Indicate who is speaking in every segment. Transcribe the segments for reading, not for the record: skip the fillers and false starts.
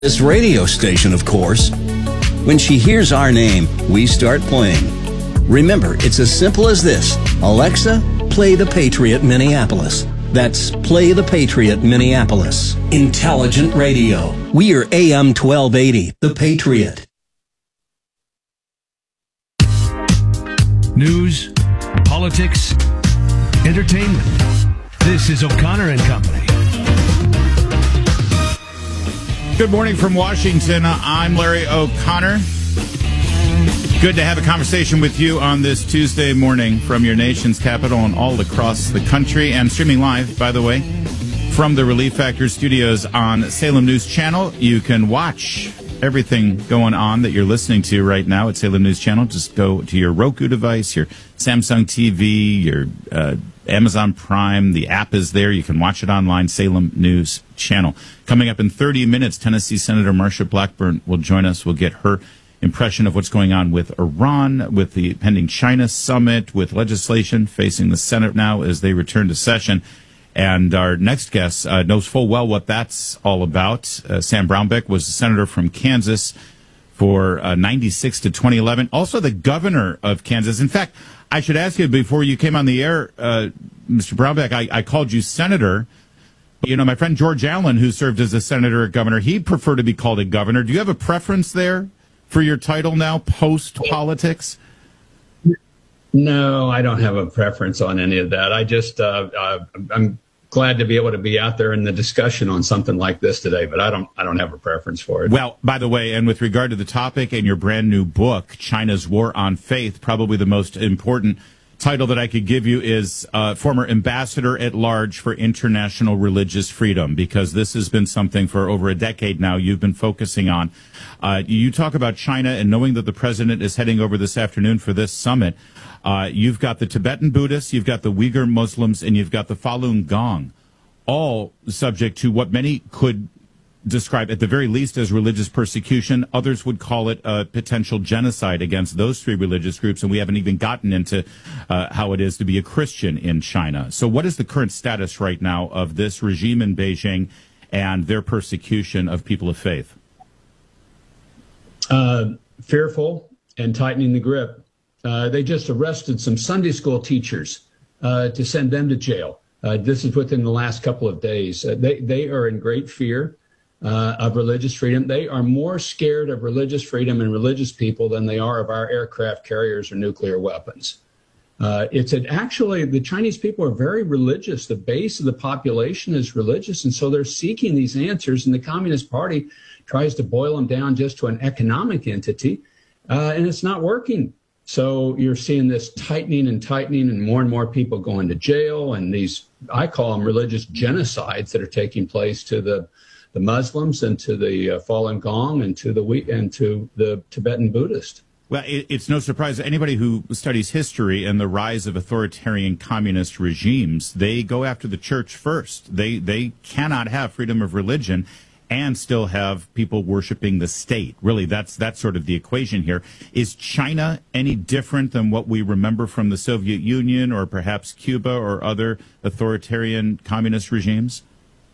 Speaker 1: This radio station, of course. When she hears our name, we start playing. Remember, it's as simple as this. Alexa, play The Patriot Minneapolis. That's Play The Patriot Minneapolis. Intelligent radio. We are AM 1280, The Patriot.
Speaker 2: News, politics, entertainment. This is O'Connor and Company.
Speaker 3: Good morning from Washington. I'm Larry O'Connor. Good to have a conversation with you on this Tuesday morning from your nation's capital and all across the country, and streaming live, by the way, from the Relief Factor studios on Salem News Channel. You can watch everything going on that you're listening to right now at Salem News Channel. Just go to your Roku device, your Samsung TV, your Amazon Prime. The app is there. You can watch it online, Salem News Channel. Coming up in 30 minutes, Tennessee Senator Marsha Blackburn will join us. We'll get her impression of what's going on with Iran, with the pending China summit, with legislation facing the Senate now as they return to session. And our next guest knows full well what that's all about. Sam Brownback was the senator from Kansas for 96 to 2011. Also the governor of Kansas. In fact, I should ask you before you came on the air, Mr. Brownback, I called you senator. You know, my friend George Allen, who served as a senator or governor, he'd prefer to be called a governor. Do you have a preference there for your title now, post-politics?
Speaker 4: No, I don't have a preference on any of that. I just, I'm glad to be able to be out there in the discussion on something like this today, but I don't have a preference for it.
Speaker 3: Well, by the way, and with regard to the topic and your brand new book, China's War on Faith, probably the most important title that I could give you is former ambassador at large for international religious freedom, because this has been something for over a decade now you've been focusing on. You talk about China and knowing that the president is heading over this afternoon for this summit. You've got the Tibetan Buddhists, you've got the Uyghur Muslims, and you've got the Falun Gong, all subject to what many could describe at the very least as religious persecution. Others would call it a potential genocide against those three religious groups, and we haven't even gotten into how it is to be a Christian in China. So what is the current status right now of this regime in Beijing and their persecution of people of faith?
Speaker 4: Fearful and tightening the grip. They just arrested some Sunday school teachers to send them to jail. This is within the last couple of days. They are in great fear of religious freedom. They are more scared of religious freedom and religious people than they are of our aircraft carriers or nuclear weapons. Actually, the Chinese people are very religious. The base of the population is religious, and so they're seeking these answers, and the Communist Party tries to boil them down just to an economic entity, and it's not working. So you're seeing this tightening and more people going to jail, and these, I call them religious genocides that are taking place to the Muslims and to the Falun Gong and to the Tibetan Buddhist.
Speaker 3: Well, it's no surprise that anybody who studies history and the rise of authoritarian communist regimes, they go after the church first. They cannot have freedom of religion and still have people worshiping the state. Really, that's sort of the equation here. Is China any different than what we remember from the Soviet Union or perhaps Cuba or other authoritarian communist regimes?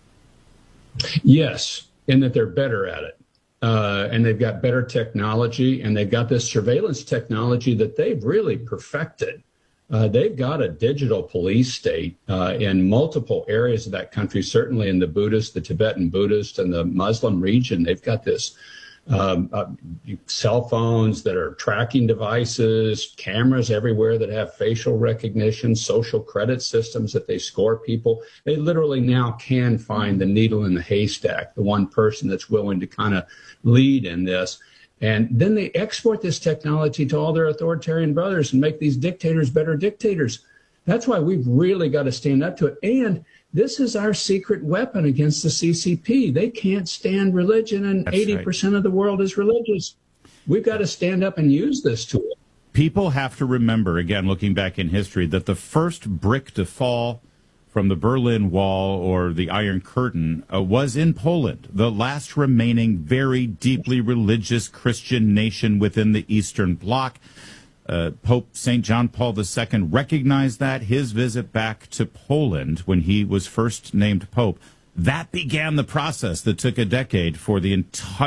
Speaker 4: Yes, in that they're better at it. And they've got better technology, and they've got this surveillance technology that they've really perfected. They've got a digital police state in multiple areas of that country, certainly in the Buddhist, the Tibetan Buddhist, and the Muslim region. They've got this cell phones that are tracking devices, cameras everywhere that have facial recognition, social credit systems that they score people. They literally now can find the needle in the haystack, the one person that's willing to kind of lead in this. And then they export this technology to all their authoritarian brothers and make these dictators better dictators. That's why we've really got to stand up to it. And this is our secret weapon against the CCP. They can't stand religion, and that's 80% right. of the world is religious. We've got to stand up and use this tool.
Speaker 3: People have to remember, again, looking back in history, that the first brick to fall from the Berlin Wall or the Iron Curtain was in Poland, the last remaining very deeply religious Christian nation within the Eastern Bloc. Pope St. John Paul II recognized that. His visit back to Poland when he was first named Pope That began the process that took a decade for the entire